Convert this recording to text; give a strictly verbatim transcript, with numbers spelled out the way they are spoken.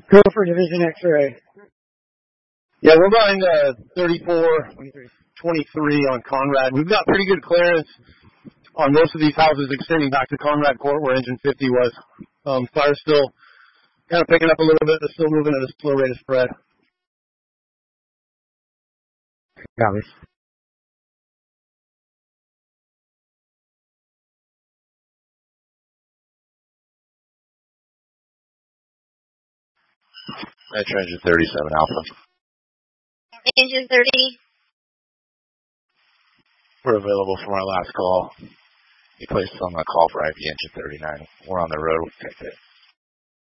Go for Division X-ray. Yeah, we're running uh, thirty-four twenty-three on Conrad. We've got pretty good clearance on most of these houses extending back to Conrad Court where engine fifty was. Um, fire's still kind of picking up a little bit, but still moving at a slow rate of spread. Got it. Metro engine thirty-seven Alpha. Engine thirty. We're available from our last call. You placed us on the call for I P engine thirty-nine. We're on the road. Take it.